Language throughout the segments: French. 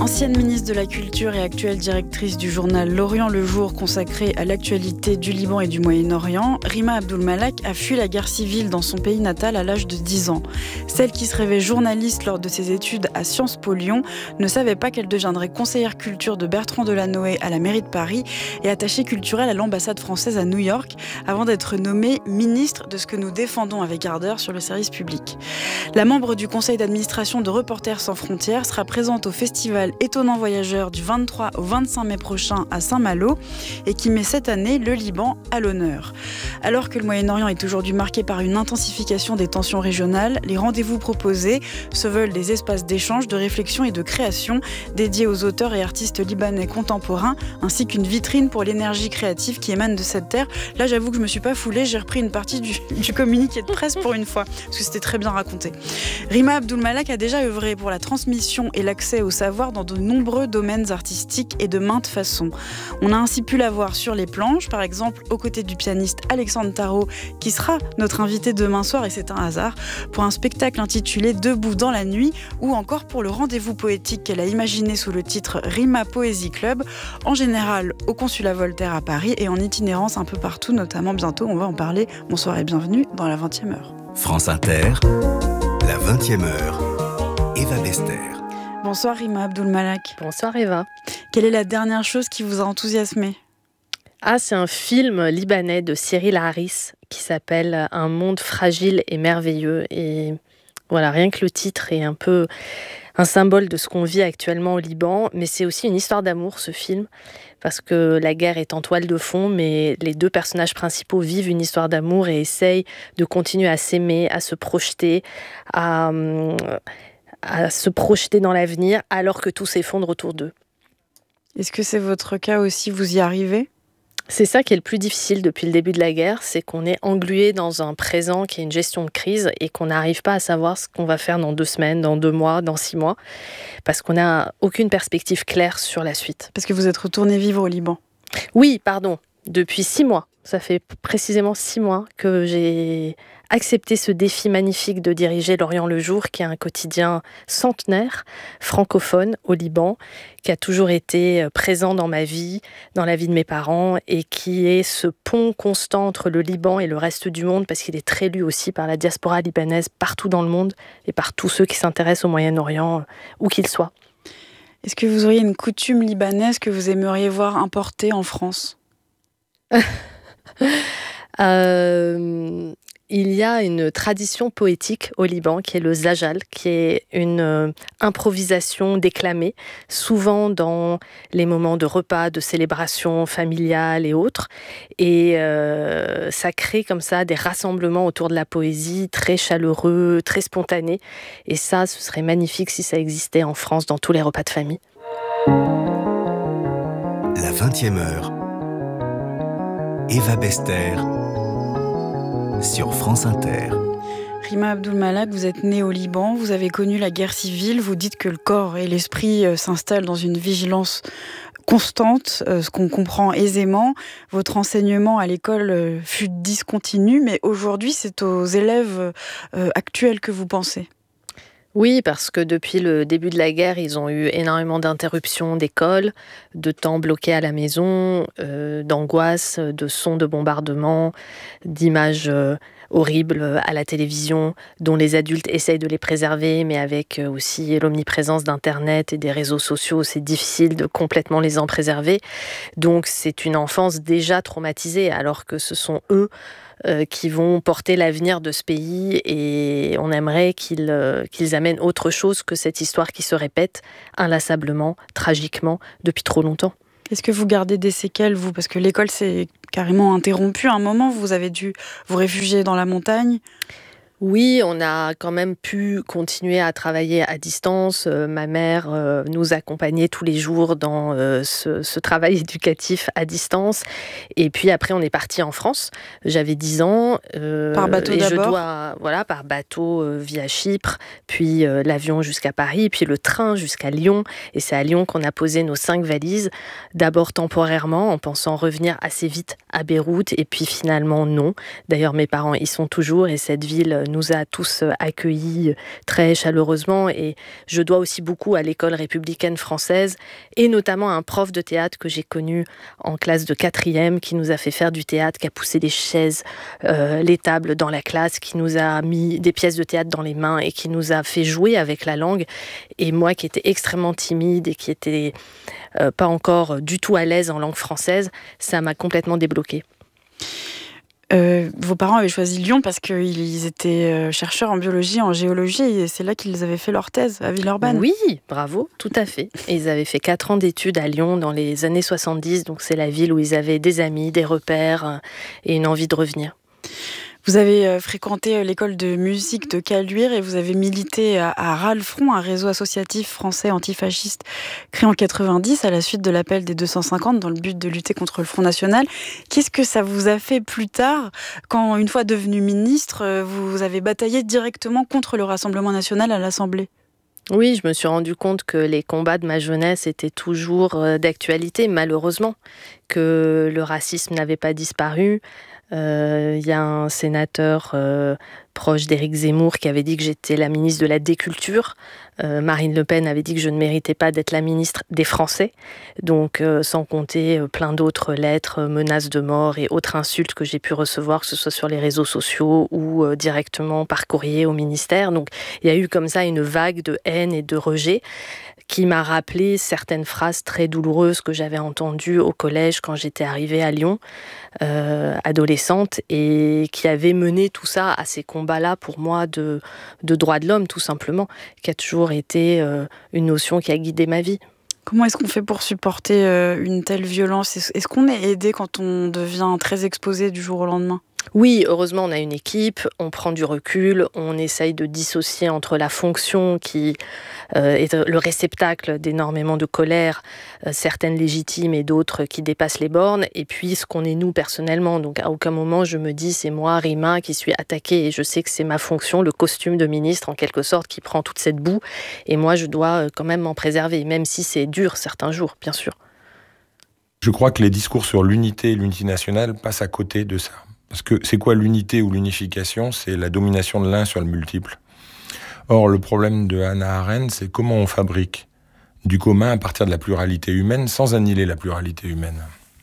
Ancienne ministre de la Culture et actuelle directrice du journal L'Orient le Jour consacré à l'actualité du Liban et du Moyen-Orient, Rima Abdul-Malak a fui la guerre civile dans son pays natal à l'âge de 10 ans. Celle qui se rêvait journaliste lors de ses études à Sciences Po Lyon ne savait pas qu'elle deviendrait conseillère culture de Bertrand Delanoë à la mairie de Paris et attachée culturelle à l'ambassade française à New York avant d'être nommée ministre de ce que nous défendons avec ardeur sur le service public. La membre du conseil d'administration de Reporters sans frontières sera présente au festival Étonnant Voyageur du 23 au 25 mai prochain à Saint-Malo et qui met cette année le Liban à l'honneur. Alors que le Moyen-Orient est aujourd'hui marqué par une intensification des tensions régionales, les rendez-vous proposés se veulent des espaces d'échange, de réflexion et de création dédiés aux auteurs et artistes libanais contemporains ainsi qu'une vitrine pour l'énergie créative qui émane de cette terre. Là, j'avoue que je me suis pas foulée, j'ai repris une partie du communiqué de presse pour une fois parce que c'était très bien raconté. Rima Abdul-Malak a déjà œuvré pour la transmission et l'accès au savoir dans de nombreux domaines artistiques et de maintes façons. On a ainsi pu la voir sur les planches, par exemple aux côtés du pianiste Alexandre Tarot, qui sera notre invité demain soir, et c'est un hasard, pour un spectacle intitulé Debout dans la nuit, ou encore pour le rendez-vous poétique qu'elle a imaginé sous le titre Rima Poésie Club, en général au Consulat Voltaire à Paris et en itinérance un peu partout, notamment bientôt, on va en parler. Bonsoir et bienvenue dans la 20e heure. France Inter, la 20e heure, Eva Bester. Bonsoir Rima Abdul-Malak. Bonsoir Eva. Quelle est la dernière chose qui vous a enthousiasmé ? C'est un film libanais de Cyril Haris qui s'appelle Un monde fragile et merveilleux. Et voilà, rien que le titre est un peu un symbole de ce qu'on vit actuellement au Liban. Mais c'est aussi une histoire d'amour, ce film, parce que la guerre est en toile de fond, mais les deux personnages principaux vivent une histoire d'amour et essayent de continuer à s'aimer, à se projeter, à se projeter dans l'avenir alors que tout s'effondre autour d'eux. Est-ce que c'est votre cas aussi, vous y arrivez ? C'est ça qui est le plus difficile depuis le début de la guerre, c'est qu'on est englué dans un présent qui est une gestion de crise et qu'on n'arrive pas à savoir ce qu'on va faire dans 2 semaines, dans 2 mois, dans 6 mois, parce qu'on n'a aucune perspective claire sur la suite. Parce que vous êtes retourné vivre au Liban ? Oui, pardon, depuis 6 mois. Ça fait précisément 6 mois que j'ai accepté ce défi magnifique de diriger L'Orient le Jour, qui est un quotidien centenaire, francophone au Liban, qui a toujours été présent dans ma vie, dans la vie de mes parents, et qui est ce pont constant entre le Liban et le reste du monde, parce qu'il est très lu aussi par la diaspora libanaise partout dans le monde, et par tous ceux qui s'intéressent au Moyen-Orient, où qu'ils soient. Est-ce que vous auriez une coutume libanaise que vous aimeriez voir importée en France ? Il y a une tradition poétique au Liban qui est le zajal, qui est une improvisation déclamée, souvent dans les moments de repas, de célébration familiale et autres. Et ça crée comme ça des rassemblements autour de la poésie, très chaleureux, très spontanés. Et ça, ce serait magnifique si ça existait en France dans tous les repas de famille. La 20e heure, Eva Bester sur France Inter. Rima Abdul-Malak, vous êtes née au Liban, vous avez connu la guerre civile, vous dites que le corps et l'esprit s'installent dans une vigilance constante, ce qu'on comprend aisément. Votre enseignement à l'école fut discontinu, mais aujourd'hui c'est aux élèves actuels que vous pensez. Oui, parce que depuis le début de la guerre, ils ont eu énormément d'interruptions d'école, de temps bloqués à la maison, d'angoisse, de sons de bombardement, d'images horribles à la télévision, dont les adultes essayent de les préserver, mais avec aussi l'omniprésence d'Internet et des réseaux sociaux, c'est difficile de complètement les en préserver. Donc c'est une enfance déjà traumatisée, alors que ce sont eux qui vont porter l'avenir de ce pays, et on aimerait qu'ils amènent autre chose que cette histoire qui se répète inlassablement, tragiquement, depuis trop longtemps. Est-ce que vous gardez des séquelles, vous ? Parce que l'école s'est carrément interrompue. À un moment, vous avez dû vous réfugier dans la montagne. Oui, on a quand même pu continuer à travailler à distance. Ma mère nous accompagnait tous les jours dans ce travail éducatif à distance. Et puis après, on est parti en France. J'avais 10 ans. Par bateau et d'abord ? Par bateau via Chypre, puis l'avion jusqu'à Paris, puis le train jusqu'à Lyon. Et c'est à Lyon qu'on a posé nos 5 valises. D'abord temporairement, en pensant revenir assez vite à Beyrouth. Et puis finalement, non. D'ailleurs, mes parents y sont toujours et cette ville nous a tous accueillis très chaleureusement. Et je dois aussi beaucoup à l'école républicaine française et notamment à un prof de théâtre que j'ai connu en classe de 4e qui nous a fait faire du théâtre, qui a poussé les chaises, les tables dans la classe, qui nous a mis des pièces de théâtre dans les mains et qui nous a fait jouer avec la langue. Et moi qui étais extrêmement timide et qui était pas encore du tout à l'aise en langue française, ça m'a complètement débloquée. Vos parents avaient choisi Lyon parce qu'ils étaient chercheurs en biologie, en géologie, et c'est là qu'ils avaient fait leur thèse, à Villeurbanne. Oui, bravo, tout à fait. Et ils avaient fait 4 ans d'études à Lyon dans les années 70, donc c'est la ville où ils avaient des amis, des repères et une envie de revenir. Vous avez fréquenté l'école de musique de Caluire et vous avez milité à Râle-Front, un réseau associatif français antifasciste créé en 90 à la suite de l'appel des 250 dans le but de lutter contre le Front National. Qu'est-ce que ça vous a fait plus tard quand, une fois devenu ministre, vous avez bataillé directement contre le Rassemblement national à l'Assemblée ? Oui, je me suis rendu compte que les combats de ma jeunesse étaient toujours d'actualité, malheureusement, que le racisme n'avait pas disparu. Y a un sénateur proche d'Éric Zemmour qui avait dit que j'étais la ministre de la déculture. Marine Le Pen avait dit que je ne méritais pas d'être la ministre des Français. Donc, sans compter plein d'autres lettres, menaces de mort et autres insultes que j'ai pu recevoir, que ce soit sur les réseaux sociaux ou directement par courrier au ministère. Donc, il y a eu comme ça une vague de haine et de rejet qui m'a rappelé certaines phrases très douloureuses que j'avais entendues au collège quand j'étais arrivée à Lyon, adolescente, et qui avait mené tout ça à ces combats-là pour moi de droits de l'homme, tout simplement, qui a toujours été une notion qui a guidé ma vie. Comment est-ce qu'on fait pour supporter une telle violence ? Est-ce qu'on est aidé quand on devient très exposé du jour au lendemain ? Oui, heureusement, on a une équipe, on prend du recul, on essaye de dissocier entre la fonction qui est le réceptacle d'énormément de colère, certaines légitimes et d'autres qui dépassent les bornes, et puis ce qu'on est nous personnellement. Donc à aucun moment je me dis c'est moi, Rima, qui suis attaquée, et je sais que c'est ma fonction, le costume de ministre en quelque sorte, qui prend toute cette boue, et moi je dois quand même m'en préserver, même si c'est dur certains jours, bien sûr. Je crois que les discours sur l'unité et l'unité nationale passent à côté de ça. Parce que c'est quoi l'unité ou l'unification ? C'est la domination de l'un sur le multiple. Or, le problème de Hannah Arendt, c'est comment on fabrique du commun à partir de la pluralité humaine sans annihiler la pluralité humaine.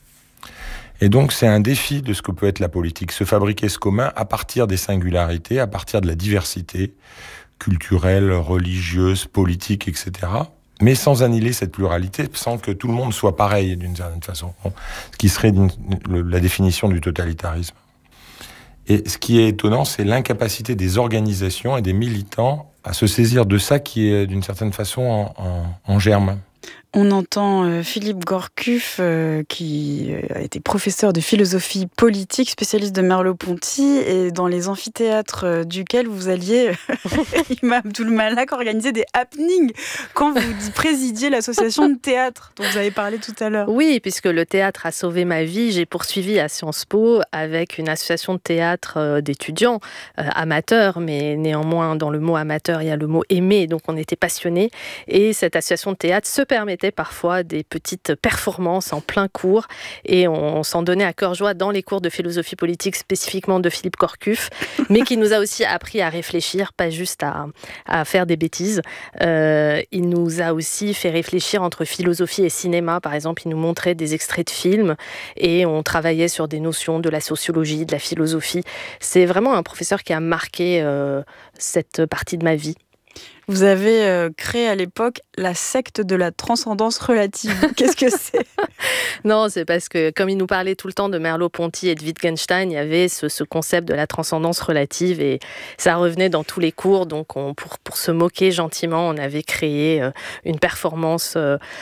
Et donc, c'est un défi de ce que peut être la politique, se fabriquer ce commun à partir des singularités, à partir de la diversité culturelle, religieuse, politique, etc., mais sans annihiler cette pluralité, sans que tout le monde soit pareil d'une certaine façon, ce qui serait la définition du totalitarisme. Et ce qui est étonnant, c'est l'incapacité des organisations et des militants à se saisir de ça qui est d'une certaine façon en germe. On entend Philippe Gourcuff, qui a été professeur de philosophie politique, spécialiste de Merleau-Ponty, et dans les amphithéâtres duquel vous alliez, Rima Abdul Malak, organiser des happenings quand vous présidiez l'association de théâtre dont vous avez parlé tout à l'heure. Oui, puisque le théâtre a sauvé ma vie, j'ai poursuivi à Sciences Po avec une association de théâtre d'étudiants, amateurs, mais néanmoins dans le mot amateur, il y a le mot aimer, donc on était passionnés, et cette association de théâtre se permettait parfois des petites performances en plein cours, et on s'en donnait à cœur joie dans les cours de philosophie politique, spécifiquement de Philippe Gourcuff, mais qui nous a aussi appris à réfléchir, pas juste à faire des bêtises. Il nous a aussi fait réfléchir entre philosophie et cinéma. Par exemple, il nous montrait des extraits de films et on travaillait sur des notions de la sociologie, de la philosophie. C'est vraiment un professeur qui a marqué cette partie de ma vie. Vous avez créé à l'époque la secte de la transcendance relative. Qu'est-ce que c'est ? Non, c'est parce que comme il nous parlait tout le temps de Merleau-Ponty et de Wittgenstein, il y avait ce concept de la transcendance relative et ça revenait dans tous les cours. Donc pour se moquer gentiment, on avait créé une performance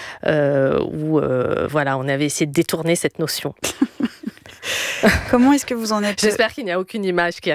où on avait essayé de détourner cette notion. Comment est-ce que vous en êtes ? J'espère qu'il n'y a aucune image qui